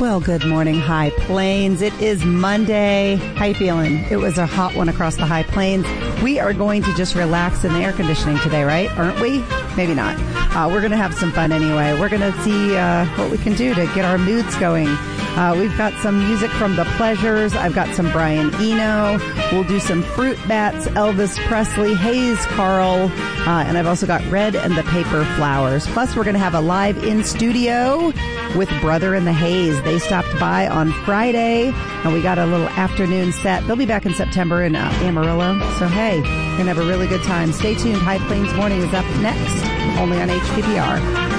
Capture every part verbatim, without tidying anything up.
Well, good morning, High Plains. It is Monday. How you feeling? It was a hot one across the High Plains. We are going to just relax in the air conditioning today, right? Aren't we? Maybe not. Uh, we're going to have some fun anyway. We're going to see uh, what we can do to get our moods going. Uh, we've got some music from The Pleasures. I've got some Brian Eno. We'll do some Fruit Bats, Elvis Presley, Hayes Carl, uh, and I've also got Red and the Paper Flowers. Plus, we're going to have a live in studio with Brother and the Haze. They stopped by on Friday, and we got a little afternoon set. They'll be back in September in uh, Amarillo. So, hey, we're going to have a really good time. Stay tuned. High Plains Morning is up next, only on H P P R.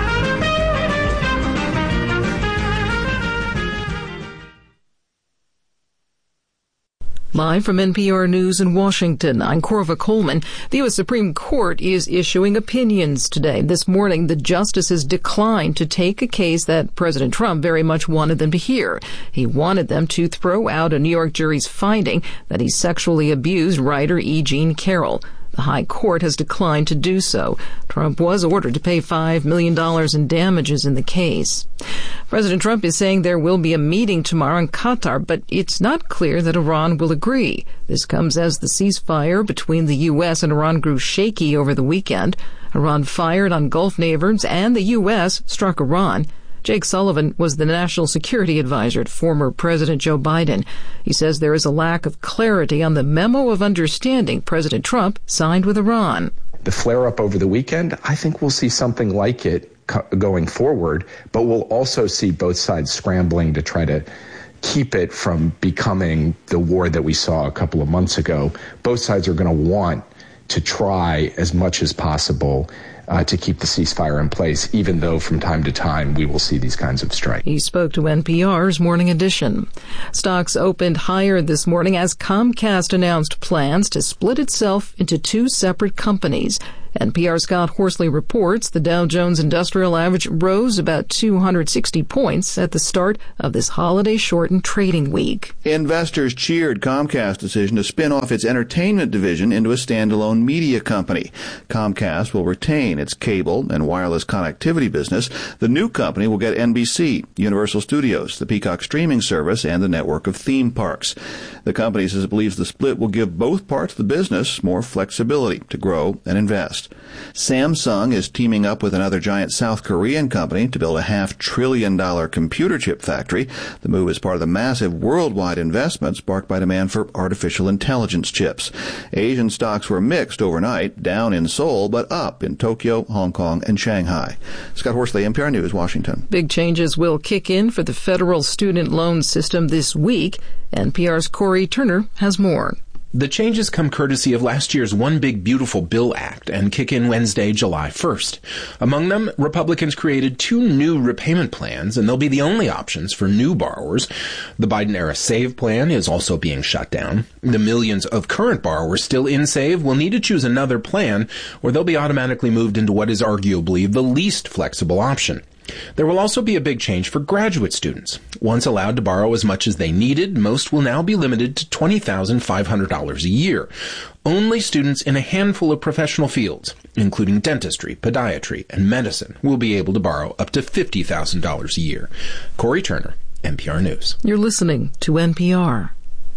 Live from N P R News in Washington, I'm Corva Coleman. The U S Supreme Court is issuing opinions today. This morning, the justices declined to take a case that President Trump very much wanted them to hear. He wanted them to throw out a New York jury's finding that he sexually abused writer E. Jean Carroll. The High Court has declined to do so. Trump was ordered to pay five million dollars in damages in the case. President Trump is saying there will be a meeting tomorrow in Qatar, but it's not clear that Iran will agree. This comes as the ceasefire between the U S and Iran grew shaky over the weekend. Iran fired on Gulf neighbors, and the U S struck Iran. Jake Sullivan was the national security advisor to former President Joe Biden. He says there is a lack of clarity on the memo of understanding President Trump signed with Iran. The flare-up over the weekend, I think we'll see something like it going forward, but we'll also see both sides scrambling to try to keep it from becoming the war that we saw a couple of months ago. Both sides are going to want to try as much as possible Uh, to keep the ceasefire in place, even though from time to time we will see these kinds of strikes. He spoke to N P R's Morning Edition. Stocks opened higher this morning as Comcast announced plans to split itself into two separate companies. N P R's Scott Horsley reports the Dow Jones Industrial Average rose about two hundred sixty points at the start of this holiday-shortened trading week. Investors cheered Comcast's decision to spin off its entertainment division into a standalone media company. Comcast will retain its cable and wireless connectivity business. The new company will get N B C, Universal Studios, the Peacock streaming service, and the network of theme parks. The company says it believes the split will give both parts of the business more flexibility to grow and invest. Samsung is teaming up with another giant South Korean company to build a half-trillion dollar computer chip factory. The move is part of the massive worldwide investment sparked by demand for artificial intelligence chips. Asian stocks were mixed overnight, down in Seoul, but up in Tokyo, Hong Kong, and Shanghai. Scott Horsley, N P R News, Washington. Big changes will kick in for the federal student loan system this week. N P R's Corey Turner has more. The changes come courtesy of last year's One Big Beautiful Bill Act and kick in Wednesday, July first. Among them, Republicans created two new repayment plans, and they'll be the only options for new borrowers. The Biden-era SAVE plan is also being shut down. The millions of current borrowers still in SAVE will need to choose another plan, or they'll be automatically moved into what is arguably the least flexible option. There will also be a big change for graduate students. Once allowed to borrow as much as they needed, most will now be limited to twenty thousand five hundred dollars a year. Only students in a handful of professional fields, including dentistry, podiatry, and medicine, will be able to borrow up to fifty thousand dollars a year. Corey Turner, N P R News. You're listening to N P R.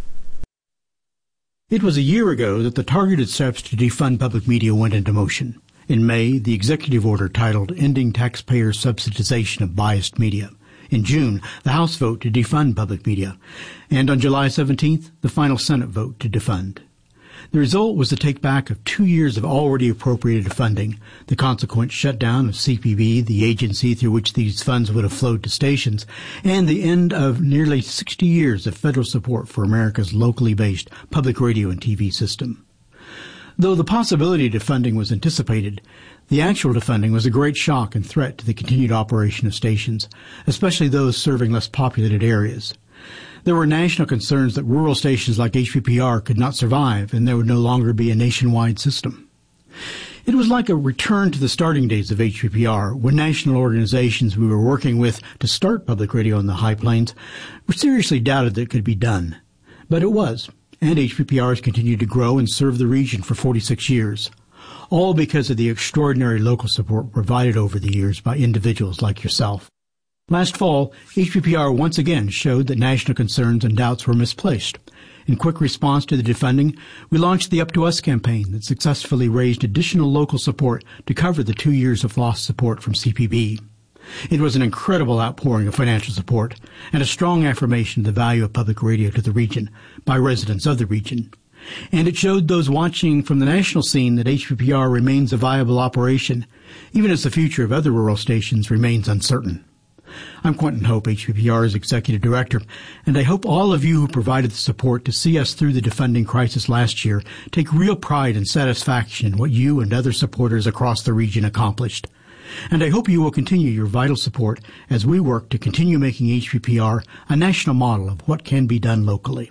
It was a year ago that the targeted steps to defund public media went into motion. In May, the executive order titled Ending Taxpayer Subsidization of Biased Media. In June, the House vote to defund public media. And on July seventeenth, the final Senate vote to defund. The result was the take-back of two years of already appropriated funding, the consequent shutdown of C P B, the agency through which these funds would have flowed to stations, and the end of nearly sixty years of federal support for America's locally based public radio and T V system. Though the possibility of defunding was anticipated, the actual defunding was a great shock and threat to the continued operation of stations, especially those serving less populated areas. There were national concerns that rural stations like H P P R could not survive and there would no longer be a nationwide system. It was like a return to the starting days of H P P R, when national organizations we were working with to start public radio in the High Plains were seriously doubted that it could be done. But it was. And H P P R has continued to grow and serve the region for forty-six years, all because of the extraordinary local support provided over the years by individuals like yourself. Last fall, H P P R once again showed that national concerns and doubts were misplaced. In quick response to the defunding, we launched the Up to Us campaign that successfully raised additional local support to cover the two years of lost support from C P B. It was an incredible outpouring of financial support and a strong affirmation of the value of public radio to the region by residents of the region. And it showed those watching from the national scene that H P P R remains a viable operation, even as the future of other rural stations remains uncertain. I'm Quentin Hope, H P P R's Executive Director, and I hope all of you who provided the support to see us through the defunding crisis last year take real pride and satisfaction in what you and other supporters across the region accomplished. And I hope you will continue your vital support as we work to continue making H P P R a national model of what can be done locally.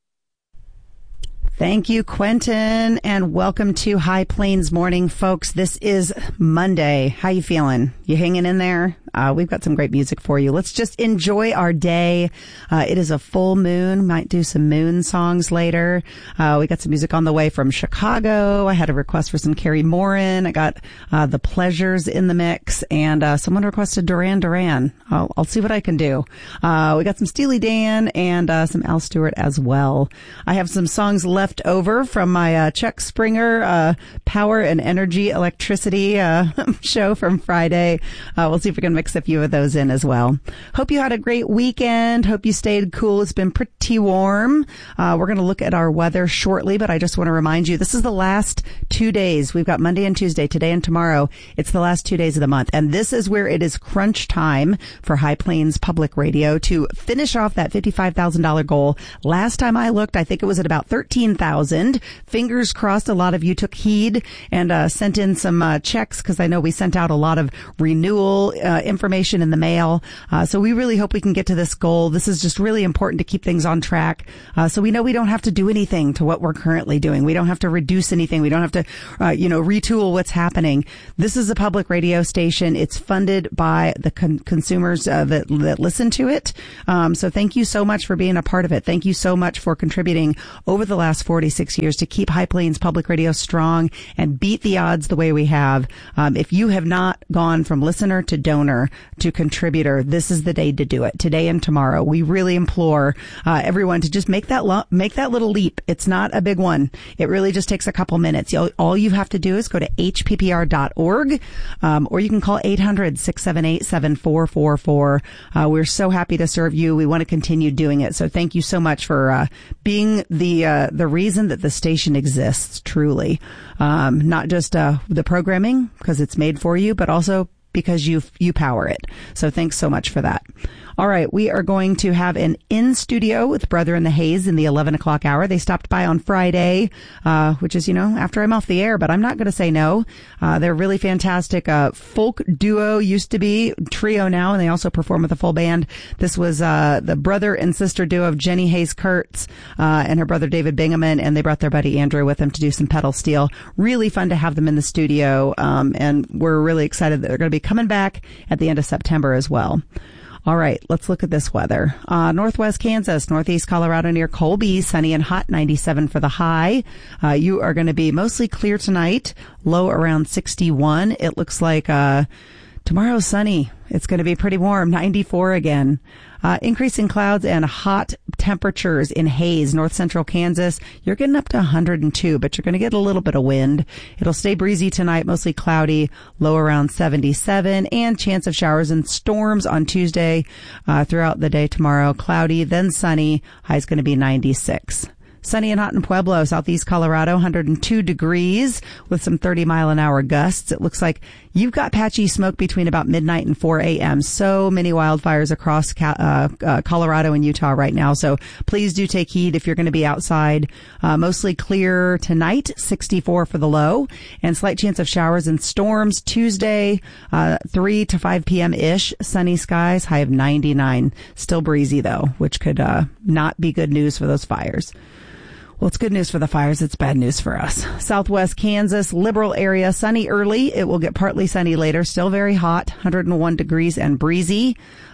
Thank you, Quentin, and welcome to High Plains Morning, folks. This is Monday. How you feeling? You hanging in there? Uh, we've got some great music for you. Let's just enjoy our day. Uh, it is a full moon. Might do some moon songs later. Uh, we got some music on the way from Chicago. I had a request for some Carrie Morin. I got uh, The Pleasures in the mix, and uh, someone requested Duran Duran. I'll, I'll see what I can do. Uh, we got some Steely Dan and uh, some Al Stewart as well. I have some songs left over from my uh, Chuck Springer uh, Power and Energy Electricity uh, show from Friday. Uh, we'll see if we can mix a few of those in as well. Hope you had a great weekend. Hope you stayed cool. It's been pretty warm. Uh, we're going to look at our weather shortly, but I just want to remind you, this is the last two days. We've got Monday and Tuesday, today and tomorrow. It's the last two days of the month, and this is where it is crunch time for High Plains Public Radio to finish off that fifty-five thousand dollars goal. Last time I looked, I think it was at about thirteen thousand. Fingers crossed a lot of you took heed and uh, sent in some uh, checks, because I know we sent out a lot of renewal uh, information in the mail. Uh, so we really hope we can get to this goal. This is just really important to keep things on track. Uh, so we know we don't have to do anything to what we're currently doing. We don't have to reduce anything. We don't have to, uh, you know, retool what's happening. This is a public radio station. It's funded by the con- consumers uh, that, that listen to it. Um, so thank you so much for being a part of it. Thank you so much for contributing over the last forty-six years to keep High Plains Public Radio strong and beat the odds the way we have. Um, if you have not gone from listener to donor to contributor, this is the day to do it. Today and tomorrow. We really implore uh, everyone to just make that lo- make that little leap. It's not a big one. It really just takes a couple minutes. You'll, all you have to do is go to H P P R dot org, um, or you can call eight hundred, six seven eight, seven four four four. Uh, we're so happy to serve you. We want to continue doing it. So thank you so much for uh, being the uh, the reason that the station exists, truly. Um, not just uh, the programming, because it's made for you, but also because you you power it. So thanks so much for that. All right, we are going to have an in-studio with Brother in the Haze in the eleven o'clock hour. They stopped by on Friday, uh, which is, you know, after I'm off the air, but I'm not going to say no. Uh, they're really fantastic. Uh, folk duo, used to be trio now, and they also perform with a full band. This was uh, the brother and sister duo of Jenny Hayes Kurtz uh, and her brother David Bingaman, and they brought their buddy Andrew with them to do some pedal steel. Really fun to have them in the studio, um, and we're really excited that they're going to be coming back at the end of September as well. All right, let's look at this weather. Uh, northwest Kansas, northeast Colorado near Colby, sunny and hot, ninety-seven for the high. Uh, you are going to be mostly clear tonight, low around sixty-one. It looks like uh, tomorrow's sunny. It's going to be pretty warm, ninety-four again. Uh, increasing clouds and hot temperatures in Hays, north central Kansas. You're getting up to one hundred two, but you're going to get a little bit of wind. It'll stay breezy tonight, mostly cloudy, low around seventy-seven, and chance of showers and storms on Tuesday. Uh, throughout the day tomorrow, cloudy, then sunny. High's going to be ninety-six. Sunny and hot in Pueblo, southeast Colorado, one hundred two degrees with some thirty mile an hour gusts. It looks like you've got patchy smoke between about midnight and four a.m. So many wildfires across uh, uh, Colorado and Utah right now. So please do take heed if you're going to be outside. Uh, mostly clear tonight, sixty-four for the low, and slight chance of showers and storms Tuesday, uh, three to five p.m. ish. Sunny skies, high of ninety-nine. Still breezy though, which could uh, not be good news for those fires. Well, it's good news for the fires. It's bad news for us. Southwest Kansas, liberal area, sunny early. It will get partly sunny later. Still very hot, one hundred one degrees and breezy.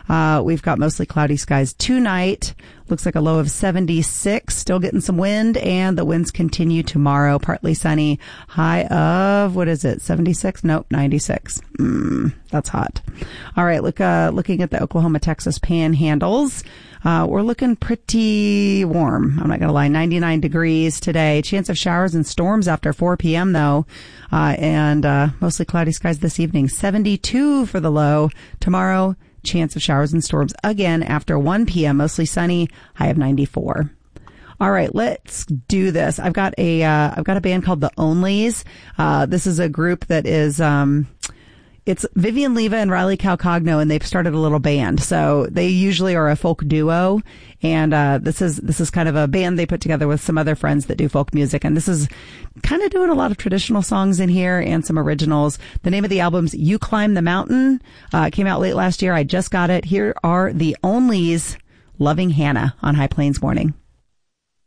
Uh, we've got mostly cloudy skies tonight. Looks like a low of seventy-six, still getting some wind, and the winds continue tomorrow. Partly sunny, high of, what is it, seventy-six? Nope, ninety-six. Mm, that's hot. All right, look, uh, looking at the Oklahoma, Texas panhandles. Uh, we're looking pretty warm. I'm not going to lie. ninety-nine degrees today. Chance of showers and storms after four p.m. though. Uh, and, uh, mostly cloudy skies this evening. seventy-two for the low. Tomorrow, chance of showers and storms again after one p.m. Mostly sunny. High of ninety-four. All right, let's do this. I've got a, uh, I've got a band called The Onlys. Uh, this is a group that is, um, it's Vivian Leva and Riley Calcagno, and they've started a little band. So they usually are a folk duo. And, uh, this is, this is kind of a band they put together with some other friends that do folk music. And this is kind of doing a lot of traditional songs in here and some originals. The name of the album's You Climb the Mountain. Uh, it came out late last year. I just got it. Here are The Onlys, Loving Hannah on High Plains Morning.